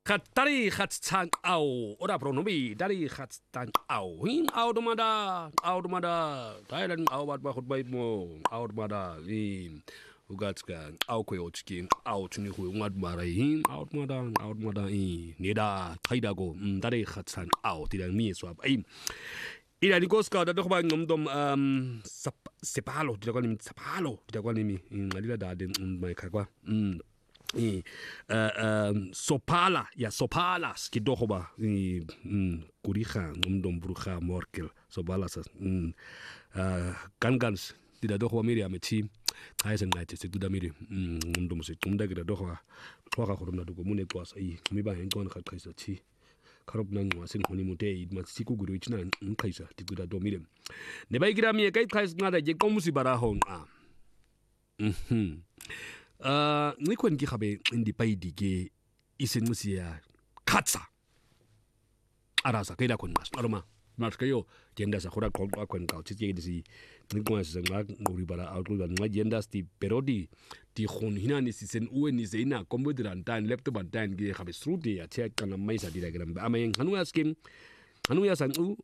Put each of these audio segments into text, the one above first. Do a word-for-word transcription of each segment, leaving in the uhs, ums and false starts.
kat tari kat sang au ora pronomi dari kat sang au hin au domada au domada Thailand au bat ba khut bai mo au domada in ugatska au ko ochkin au chuni hu ngat marai hin au domada au domada in neda thaida go dari kat sang au tidang mi swab ai ila ni koska da dokba ngomdom um sepalo tidakwa ni sepalo tidakwa ni ngalila da den mai kakwa mm i uh sopala ya sopala skidohoba i kurija ngomdom bruja morkel sopala sa uh gangans dida dohoba miri amechi kaisen ngate seguda miri ngomdom se tumda gira dohoba twaka khorona dugo mune twas ai miba henkon kha kaisa chi karop nang wasin honi mute idma siku guru ichna kaisa tiguda do miri ne bai gira mi kai kais ngada je komusi bara hon a mhm Uh, ni kwen ki khabe indi paidi ke isen musia katsa arasa kaida kwen mas aroma mas kayo jenda sa khura kol kwen ka chi chi disi ni kwen sa ngak ngori bara outlu ban ngak jenda sti perodi ti khon hina ni sisen uwe ni zeina komodran tan laptop ban tan ge khabe sruti ya che kana mai sa diagram ba amay hanu ya skim hanu ya san u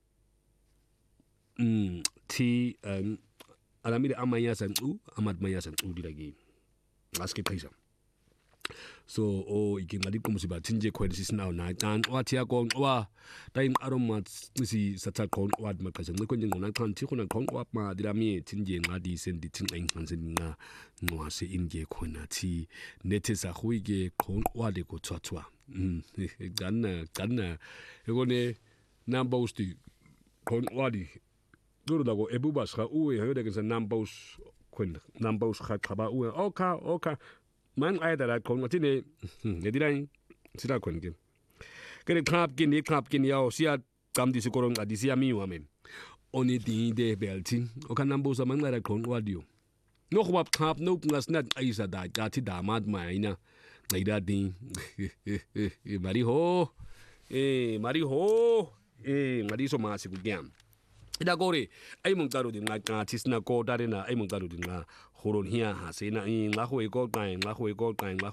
mm ti um alamide amaya san u amad maya san u dilagi aske paisa so o ikingali kumusiba tinje kwensis now na tan watia ko wa tain aroma si satsa kon wad makasa ngikwenje ngona kan ti khona kon wa ma dirami tinje ngadi sendi tin ain kansen na no se inge khona ti netesa khuige kon wade ko tswatswa mm ganna ganna egone numbers ti kon wadi duro dago ebubas kha uwe hayode ke numbers kwen numbers kha khaba uwe oka oka man ai da kon watine ne dirai sira kwen ke kene khap kin ni khap kin yao sia kam di sikorong adisia mi wa men oni di de beltin oka numbers man la kon wadio no khwap khap no ngas nat aisa da ka ti damad mai na ngaida di mari ho eh mari ho eh ngadi so ma siku gyam ida gore ai mong taru din nga tisna ko darina ai mong taru din nga horon hia ha se na nga ho ko kai nga ho ko kai nga